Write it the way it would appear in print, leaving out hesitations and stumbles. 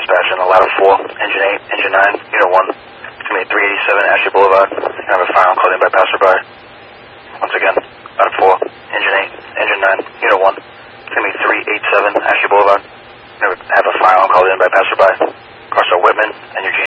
dispatch on the ladder 4, engine 8, engine 9, unit 1. It's going to be 387 Ashley Boulevard. I have a fire called in by passerby. Once again, ladder 4, engine 8, engine 9, unit 1. It's going to be 387 Ashley Boulevard. I have a fire called in by passerby. Carson Whitman and Eugene.